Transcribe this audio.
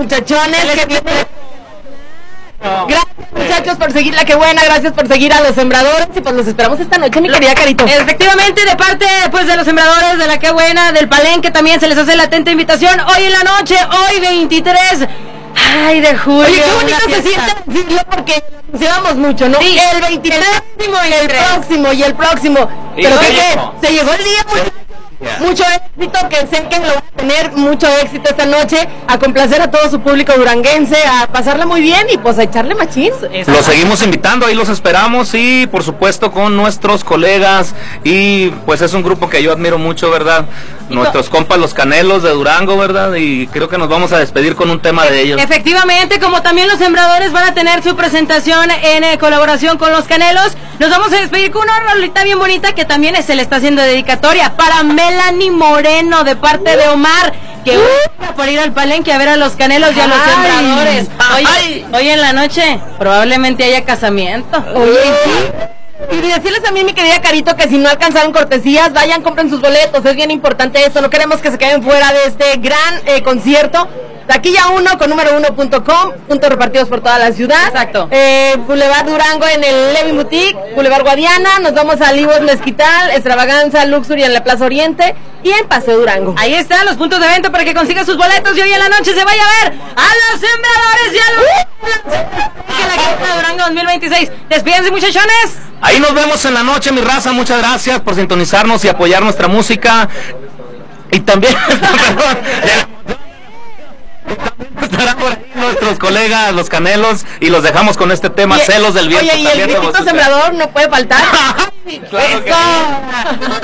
muchachones. Gracias, muchachos, por seguir La Que Buena, gracias por seguir a los sembradores y pues los esperamos esta noche, mi querida Carito. Efectivamente, de parte pues de los sembradores de La Que Buena, del Palenque, también se les hace la atenta invitación hoy en la noche, hoy 23 de julio. Oye, qué bonito se siente decirlo porque anunciábamos mucho, ¿no? Sí, el 23 y el próximo. Pero que se llegó el día, mucho éxito, que sé que lo va a tener mucho éxito esta noche, a complacer a todo su público duranguense, a pasarla muy bien y pues a echarle machín. Los seguimos invitando, ahí los esperamos y por supuesto con nuestros colegas y pues es un grupo que yo admiro mucho, ¿verdad? Nuestros compas los Canelos de Durango, ¿verdad? Y creo que nos vamos a despedir con un tema de ellos. Efectivamente, como también los sembradores van a tener su presentación en colaboración con los Canelos, nos vamos a despedir con una rolita bien bonita que también se le está haciendo dedicatoria para Melanie Moreno de parte de Omar, que va por ir al Palenque a ver a los Canelos y a los sembradores. Hoy en la noche probablemente haya casamiento. Oye, sí. Y decirles a mí, mi querida Carito, que si no alcanzaron cortesías, vayan, compren sus boletos, es bien importante eso, no queremos que se queden fuera de este gran concierto. Taquilla 1 con número1.com, puntos repartidos por toda la ciudad. Exacto. Boulevard Durango en el Levin Boutique, Boulevard Guadiana, nos vamos a Livos Mezquital, Extravaganza, Luxury en la Plaza Oriente y en Paseo Durango. Ahí están los puntos de venta para que consiga sus boletos y hoy en la noche se vaya a ver a los sembradores y a la Quinta Durango 2026. Despídense, muchachones. Ahí nos vemos en la noche, mi raza, muchas gracias por sintonizarnos y apoyar nuestra música. Y también, estarán por ahí nuestros colegas, los Canelos, y los dejamos con este tema, Celos del Viento. Oye, y el gritito sembrador no puede faltar. Claro que sí.